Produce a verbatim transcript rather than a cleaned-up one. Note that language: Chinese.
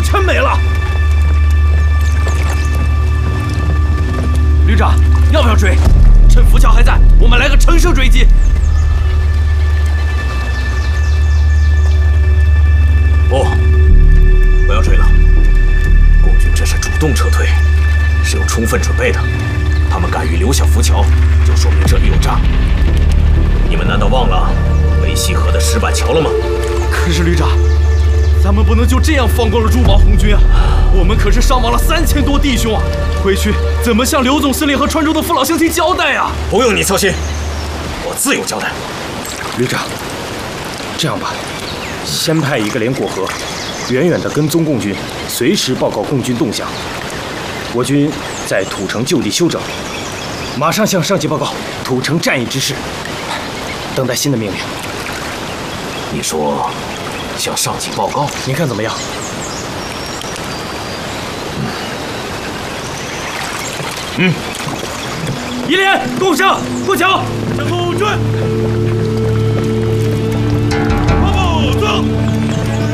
全没了。旅长，要不要追？趁浮桥还在，我们来个乘胜追击。 不，不要追了。共军这是主动撤退，是有充分准备的。他们敢于留下浮桥，就说明这里有诈。你们难道忘了维西河的石板桥了吗？ 可是旅长，咱们不能就这样放过了朱宝红军啊！我们可是伤亡了三千多弟兄啊！回去怎么向刘总司令和川州的父老乡亲交代啊？ 不用你操心，我自有交代。 旅长，这样吧，先派一个连过河，远远地跟踪共军，随时报告共军动向。我军在土城就地休整，马上向上级报告土城战役之事，等待新的命令。 你说向上级报告， 您看怎么样？ 嗯。一连攻上过桥，向后追。